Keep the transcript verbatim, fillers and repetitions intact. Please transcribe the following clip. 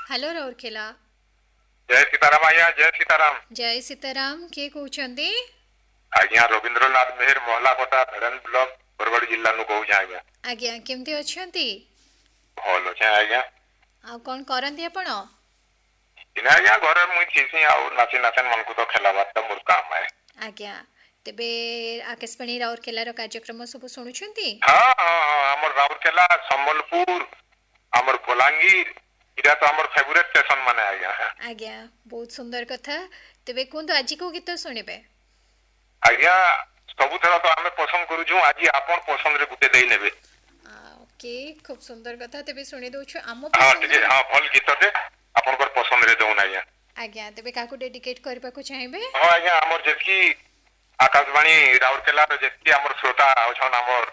Hello Rourkela. जय सीताराम आज्ञा जय सीताराम। जय सीताराम किए कहउछंती? आज्ञा रविंद्रनाथ मेहर महला कोटा भेड़न ब्लॉक बरगड़ जिल्ला नु कहू आज्ञा। आज्ञा केमती अछंती? भल अछि आज्ञा। आ कोन करंती आपण? इना आज्ञा घर मुई थिसी आ नाची नाचन मन को तो खेलाबात त मोर काम है। आज्ञा तेबे आकाशवाणी राउरकेलार कार्यक्रम सब शुणुछंती? हां हां हमर राउरकेला संबलपुर हमर बलांगीर इरा तो हमर फेवरेट स्टेशन माने आज्ञा। आज्ञा बहुत सुंदर कथा। तेबे कोन आज को गीत सुनिबे? आज्ञा सबु थरा तो हमें पसंद करू छु आज आपन पसंद रे गुटे देई नेबे। ओके खूब सुंदर कथा। तेबे सुनि दउ छु आम हां ठीक है। हां भल गीत दे आपन कर पसंद रे दउन आज्ञा। आज्ञा तेबे काकू डेडिकेट करबा को चाहेबे? हां आज्ञा हमर जेतकी आकाशवाणी राउरकेला रे जेतकी हमर श्रोता अछन हमर